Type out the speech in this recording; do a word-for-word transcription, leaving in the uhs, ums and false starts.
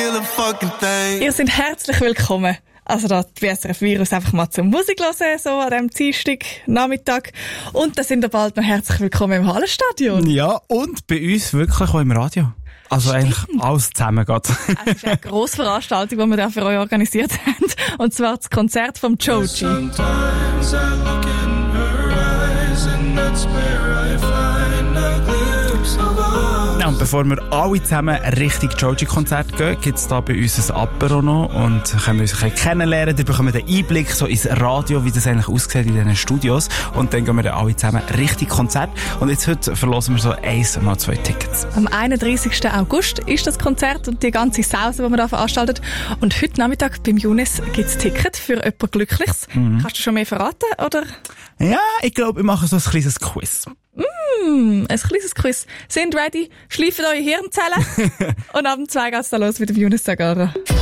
feel a fucking thing. Ihr seid herzlich willkommen. Also da die W S R F Virus einfach mal zum Musik hören, so an diesem Dienstag Nachmittag. Und dann sind wir bald noch herzlich willkommen im Hallenstadion. Ja, und bei uns wirklich auch im Radio. Also Stimmt. eigentlich alles zusammen geht. Es ist eine grosse Veranstaltung, die wir da für euch organisiert haben. Und zwar das Konzert vom Joji. Sometimes I look in her eyes and that's where I find a glimpse of us. Ja, und bevor wir alle zusammen richtig Joji-Konzert gehen, gibt es da bei uns ein Apero noch und können wir uns ein bisschen kennenlernen. Da bekommen wir den Einblick so ins Radio, wie das eigentlich aussieht in diesen Studios. Und dann gehen wir dann alle zusammen richtig Konzert. Und jetzt heute verlosen wir so eins mal zwei Tickets. Am einunddreißigsten August ist das Konzert und die ganze Sause, die wir da veranstaltet. Und heute Nachmittag beim Younes gibt es Ticket für jemand Glückliches. Mhm. Kannst du schon mehr verraten, oder? Ja, ich glaube, wir machen so ein kleines Quiz. Mm, ein kleines Quiz. Sind ready? Schleifen eure Hirnzellen? Und ab dem zwei geht's dann los mit dem Younes Zagara.